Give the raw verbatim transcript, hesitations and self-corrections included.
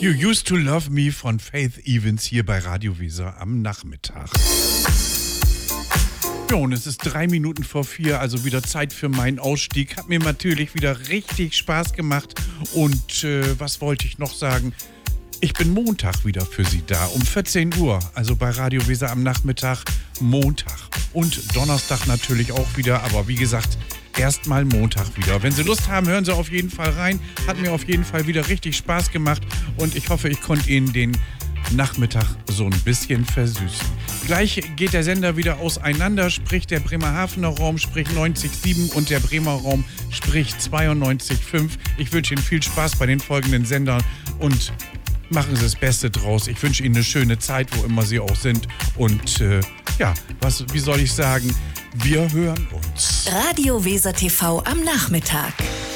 You Used to Love Me von Faith Evans hier bei Radio Weser am Nachmittag. Ja, und es ist drei Minuten vor vier, also wieder Zeit für meinen Ausstieg. Hat mir natürlich wieder richtig Spaß gemacht. Und äh, was wollte ich noch sagen? Ich bin Montag wieder für Sie da, um vierzehn Uhr, also bei Radio Weser am Nachmittag, Montag. Und Donnerstag natürlich auch wieder, aber wie gesagt, erstmal Montag wieder. Wenn Sie Lust haben, hören Sie auf jeden Fall rein. Hat mir auf jeden Fall wieder richtig Spaß gemacht und ich hoffe, ich konnte Ihnen den Nachmittag so ein bisschen versüßen. Gleich geht der Sender wieder auseinander, sprich der Bremerhavener Raum spricht neunzig Komma sieben und der Bremer Raum spricht zweiundneunzig Komma fünf. Ich wünsche Ihnen viel Spaß bei den folgenden Sendern und machen Sie das Beste draus. Ich wünsche Ihnen eine schöne Zeit, wo immer Sie auch sind. Und äh, ja, was, wie soll ich sagen, wir hören uns. Radio Weser T V am Nachmittag.